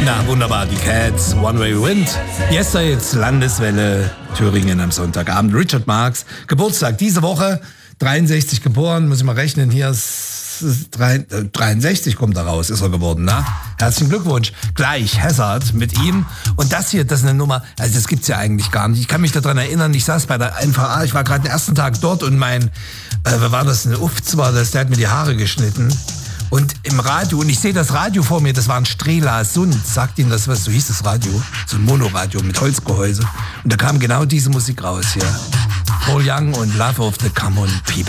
Na, wunderbar, die Cats, One Way Wind. Jetzt Landeswelle, Thüringen am Sonntagabend. Richard Marx, Geburtstag diese Woche, 63 geboren, muss ich mal rechnen, hier ist 63 kommt da raus, ist er geworden, ne? Herzlichen Glückwunsch. Gleich Hazard mit ihm. Und das hier, das ist eine Nummer, also das gibt's ja eigentlich gar nicht. Ich kann mich daran erinnern, ich saß bei der NVA, ich war gerade den ersten Tag dort und mein, wer war das, eine Ufz war das, der hat mir die Haare geschnitten. Und im Radio, und ich sehe das Radio vor mir, das war ein Strela Sund, sagt Ihnen das was, so hieß das Radio, so ein Monoradio mit Holzgehäuse. Und da kam genau diese Musik raus hier. Paul Young und Love of the Common People.